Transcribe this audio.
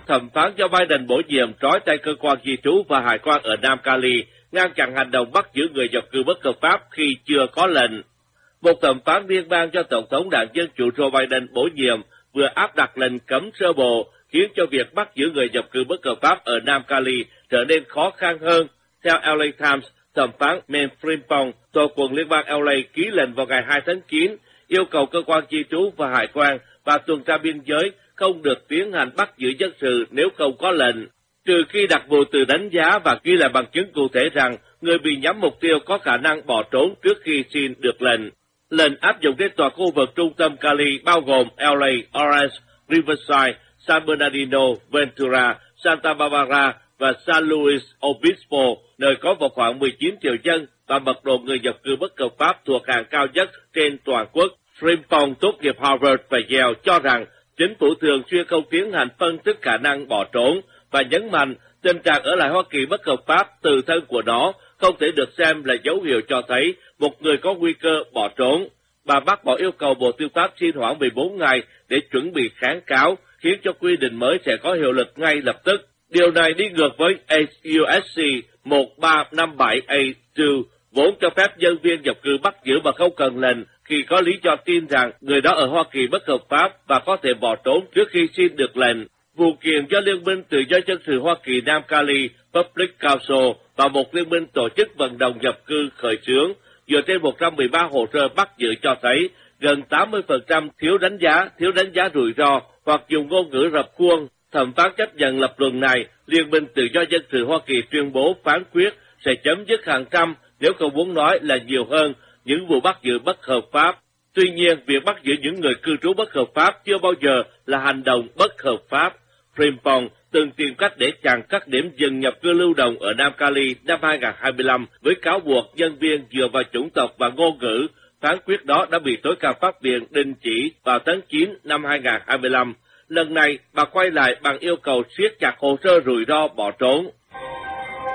thẩm phán do Biden bổ nhiệm trói tay cơ quan di trú và hải quan ở Nam Cali, ngăn chặn hành động bắt giữ người nhập cư bất hợp pháp khi chưa có lệnh. Một thẩm phán liên bang do Tổng thống đảng Dân Chủ Joe Biden bổ nhiệm vừa áp đặt lệnh cấm sơ bộ, khiến cho việc bắt giữ người nhập cư bất hợp pháp ở Nam Cali trở nên khó khăn hơn. Theo LA Times, thẩm phán Mel Frimpong, tòa quận liên bang LA ký lệnh vào ngày 2 tháng 9, yêu cầu cơ quan di trú và hải quan và tuần tra biên giới không được tiến hành bắt giữ dân sự nếu không có lệnh, trừ khi đặc vụ từ đánh giá và ghi lại bằng chứng cụ thể rằng người bị nhắm mục tiêu có khả năng bỏ trốn trước khi xin được lệnh. Lệnh áp dụng đến toàn khu vực trung tâm Cali bao gồm LA, Orange, Riverside, San Bernardino, Ventura, Santa Barbara và San Luis Obispo, nơi có vào khoảng 19 triệu dân và mật độ người nhập cư bất hợp pháp thuộc hàng cao nhất trên toàn quốc. Frimpong tốt nghiệp Harvard và Yale cho rằng chính phủ thường xuyên không tiến hành phân tích khả năng bỏ trốn và nhấn mạnh tình trạng ở lại Hoa Kỳ bất hợp pháp từ thân của nó không thể được xem là dấu hiệu cho thấy một người có nguy cơ bỏ trốn. Bà bác bỏ yêu cầu Bộ Tư pháp xin hoãn 14 ngày để chuẩn bị kháng cáo, khiến cho quy định mới sẽ có hiệu lực ngay lập tức. Điều này đi ngược với USC 1357A2, vốn cho phép nhân viên nhập cư bắt giữ mà không cần lệnh khi có lý do tin rằng người đó ở Hoa Kỳ bất hợp pháp và có thể bỏ trốn trước khi xin được lệnh. Vụ kiện do Liên minh Tự do Dân sự Hoa Kỳ Nam Cali Public Council và một liên minh tổ chức vận động nhập cư khởi xướng dựa trên 113 hồ sơ bắt giữ cho thấy gần 80% thiếu đánh giá rủi ro hoặc dùng ngôn ngữ rập khuôn. Thẩm phán chấp nhận lập luận này, Liên minh Tự do Dân sự Hoa Kỳ tuyên bố phán quyết sẽ chấm dứt hàng trăm, nếu không muốn nói là nhiều hơn, những vụ bắt giữ bất hợp pháp. Tuy nhiên, việc bắt giữ những người cư trú bất hợp pháp chưa bao giờ là hành động bất hợp pháp. Frimpong từng tìm cách để chặn các điểm dừng nhập cư lưu động ở Nam Cali năm 2025 với cáo buộc nhân viên dựa vào chủng tộc và ngôn ngữ. Phán quyết đó đã bị tối cao pháp viện đình chỉ vào tháng 9 năm 2025. Lần này, bà quay lại bằng yêu cầu siết chặt hồ sơ rủi ro bỏ trốn.